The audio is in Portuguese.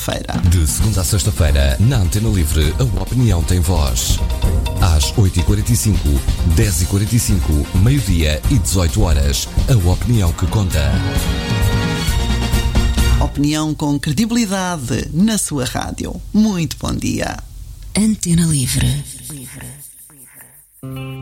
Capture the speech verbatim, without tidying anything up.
sexta-feira. De segunda a sexta-feira, na Antena Livre, a opinião tem voz. Às oito e quarenta e cinco, dez e quarenta e cinco, meio-dia e dezoito horas. A opinião que conta. Opinião com credibilidade na sua rádio. Muito bom dia. Antena Livre.